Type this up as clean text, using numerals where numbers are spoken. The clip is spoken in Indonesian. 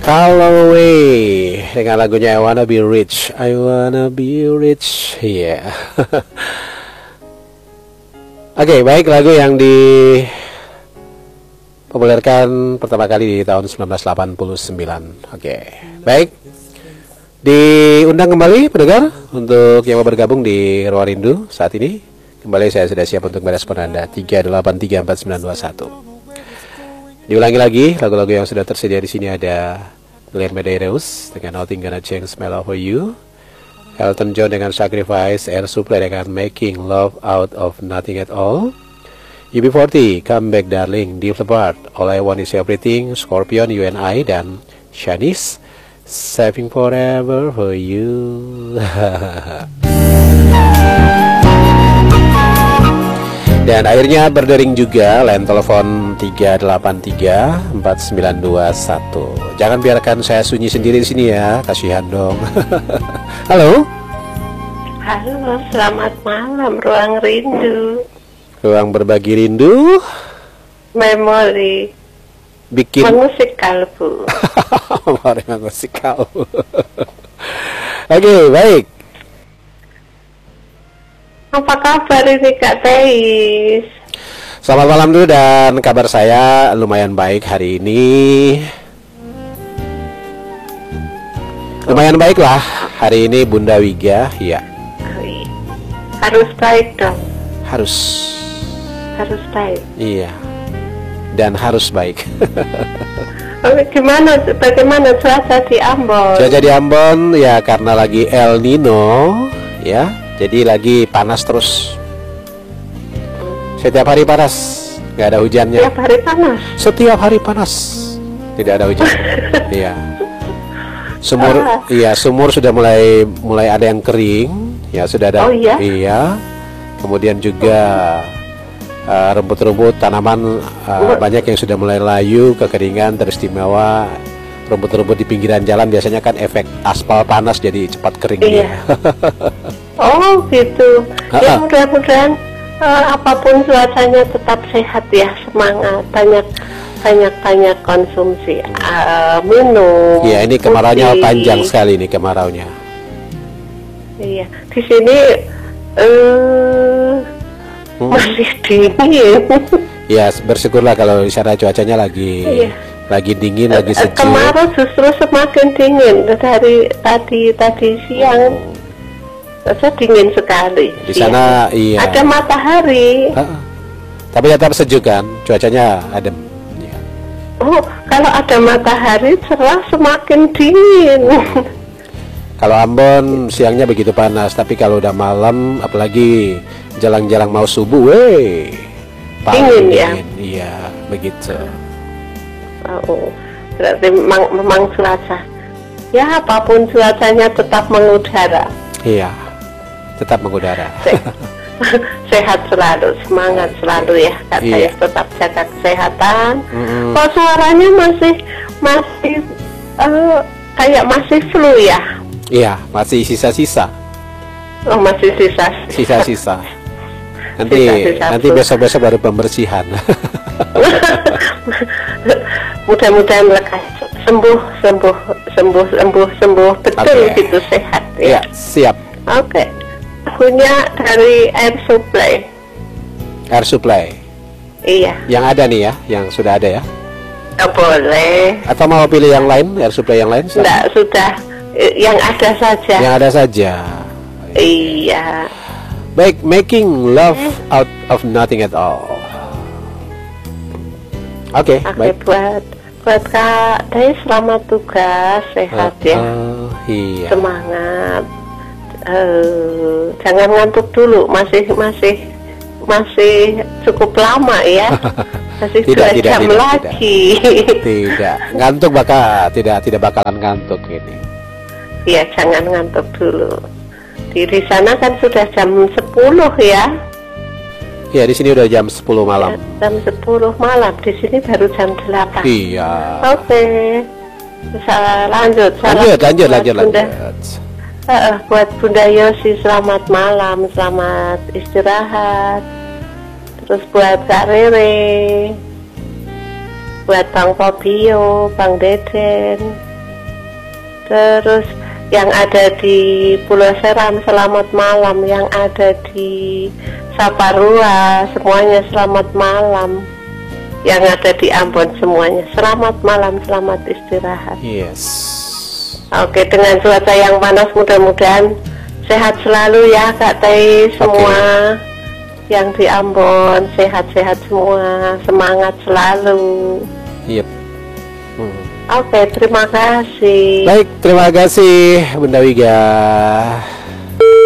Calloway dengan lagunya I Wanna Be Rich. I Wanna Be Rich. Iya. Oke, baik, lagu yang dipopulerkan pertama kali di tahun 1989. Oke, baik. Diundang kembali pendengar untuk yang mau bergabung di Ruang Rindu saat ini. Kembali saya sudah siap untuk merespon Anda. 3834921. Diulangi lagi, lagu-lagu yang sudah tersedia di sini ada Glenn Medeiros dengan Nothing Gonna Change My Love For You, Elton John dengan Sacrifice, Air Supply dengan Making Love Out of Nothing At All, UB40, Come Back Darling, Deep Apart, All I Want Is Everything, Scorpion, You and I, dan Shanice, Saving Forever For You. Dan akhirnya berdering juga line telepon 3834921. Jangan biarkan saya sunyi sendiri di sini ya, kasihan dong. Halo. Halo, selamat malam Ruang Rindu. Ruang berbagi rindu. Memori. Bikin mengusik kalbu. Memori mengusik kalbu. Oke, baik. Apa kabar ini Kak Teis? Selamat malam dulu, dan kabar saya lumayan baik hari ini. Lumayan baik lah hari ini Bunda Wiga, ya. Harus baik dong. Harus baik. Iya. Dan harus baik. Bagaimana cuaca di Ambon? Cuaca di Ambon ya karena lagi El Nino, ya. Jadi lagi panas terus. Setiap hari panas, nggak ada hujannya. Setiap hari panas. Setiap hari panas, tidak ada hujan. Iya. Sumur sudah mulai ada yang kering, ya sudah ada. Oh iya. Iya. Kemudian juga rumput-rumput tanaman banyak yang sudah mulai layu, kekeringan, teristimewa. Rumput-rumput di pinggiran jalan biasanya kan efek aspal panas jadi cepat kering. Iya. Oh gitu. Ya mudah-mudahan apapun cuacanya tetap sehat ya, semangat, banyak konsumsi minum. Iya, ini kemaraunya panjang sekali nih kemaraunya. Iya, di sini masih dingin. Ya, bersyukurlah kalau di sana cuacanya lagi dingin, lagi sejuk. Kemarau justru semakin dingin dari tadi siang. Rasa dingin sekali. Di sana iya. Ada matahari. Tapi tetap sejuk kan, cuacanya adem. Ya. Oh, kalau ada matahari cerah semakin dingin. Kalau Ambon siangnya begitu panas, tapi kalau udah malam, apalagi jalan-jalan mau subuh, dingin ya. Iya, begitu. Oh, berarti memang cuaca. Ya, apapun cuacanya tetap mengudara. Iya, tetap mengudara. Sehat selalu, semangat selalu ya, Kak Teis, tetap jaga kesehatan. Kok suaranya masih kayak masih flu ya? Iya, masih sisa-sisa. Oh, masih sisa-sisa. Nanti besok-besok baru pembersihan. Mudah-mudahan lekas sembuh betul gitu, sehat ya. Siap. Oke. Lagunya dari Air Supply. Air Supply. Iya. Yang ada nih ya, yang sudah ada ya. Boleh. Atau mau pilih yang lain, Air Supply yang lain? Enggak, sudah. Yang ada saja. Yang ada saja. Iya. Baik, Making Love Out of Nothing At All. Oke, baik. Buat Kak Teis, selamat tugas, sehat ya. Iya. Semangat. Jangan ngantuk dulu, masih cukup lama ya. Masih 2 jam lagi. Tidak, ngantuk tidak bakalan ngantuk ini. Iya, jangan ngantuk dulu. Di sana kan sudah jam 10 ya. Iya, di sini udah jam 10 malam. Ya, jam 10 malam, di sini baru jam 8. Iya. Oke. Bisa lanjut. Buat Bunda Yosi, selamat malam, selamat istirahat. Terus buat Kak Rere, buat Bang Fabio, Bang Deden, Terus yang ada di Pulau Seram selamat malam, yang ada di Saparua semuanya selamat malam, yang ada di Ambon semuanya selamat malam, selamat istirahat. Yes. Oke, dengan cuaca yang panas mudah-mudahan sehat selalu ya Kak Teh, semua yang di Ambon sehat-sehat semua, semangat selalu. Yep. Oke, terima kasih. Baik, terima kasih Bunda Wiga.